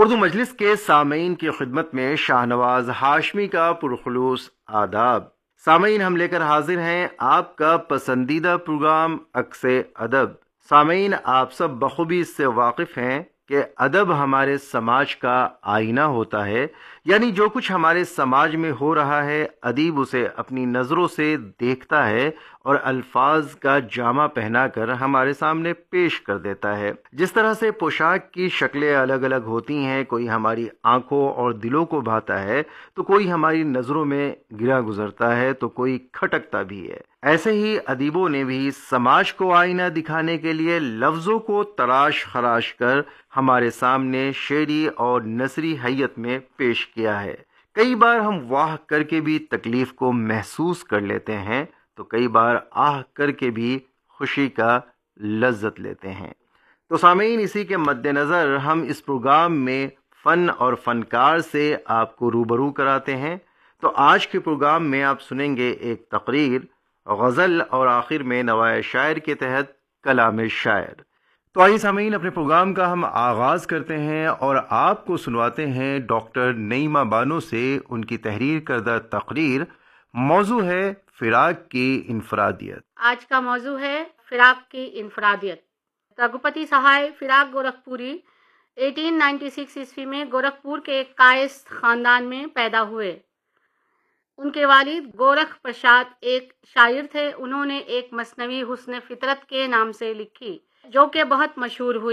اردو مجلس کے سامعین کی خدمت میں شاہنواز ہاشمی کا پرخلوص آداب۔ سامعین، ہم لے کر حاضر ہیں آپ کا پسندیدہ پروگرام عکس ادب۔ سامعین، آپ سب بخوبی اس سے واقف ہیں کہ ادب ہمارے سماج کا آئینہ ہوتا ہے، یعنی جو کچھ ہمارے سماج میں ہو رہا ہے ادیب اسے اپنی نظروں سے دیکھتا ہے اور الفاظ کا جامہ پہنا کر ہمارے سامنے پیش کر دیتا ہے۔ جس طرح سے پوشاک کی شکلیں الگ الگ ہوتی ہیں، کوئی ہماری آنکھوں اور دلوں کو بھاتا ہے تو کوئی ہماری نظروں میں گرا گزرتا ہے تو کوئی کھٹکتا بھی ہے، ایسے ہی ادیبوں نے بھی سماج کو آئینہ دکھانے کے لیے لفظوں کو تراش خراش کر ہمارے سامنے شعری اور نثری حیت میں پیش کیا ہے۔ کئی بار ہم واہ کر کے بھی تکلیف کو محسوس کر لیتے ہیں تو کئی بار آہ کر کے بھی خوشی کا لذت لیتے ہیں۔ تو سامعین، اسی کے مد نظر ہم اس پروگرام میں فن اور فنکار سے آپ کو روبرو کراتے ہیں۔ تو آج کے پروگرام میں آپ سنیں گے ایک تقریر، غزل اور آخر میں نوائے شاعر کے تحت کلام شاعر۔ تو آئیے سامعین، اپنے پروگرام کا ہم آغاز کرتے ہیں اور آپ کو سنواتے ہیں ڈاکٹر نعیمہ بانو سے ان کی تحریر کردہ تقریر۔ موضوع ہے فراق کی انفرادیت۔ آج کا موضوع ہے فراق کی انفرادیت۔ رگھوپتی سہائے فراق گورکھپوری 1896 عیسوی میں گورکھپور کے ایک کائست خاندان میں پیدا ہوئے۔ ان کے والد گورکھ پرساد ایک شاعر تھے۔ انہوں نے ایک مثنوی حسن فطرت کے نام سے لکھی جو کہ بہت مشہور ہوئی۔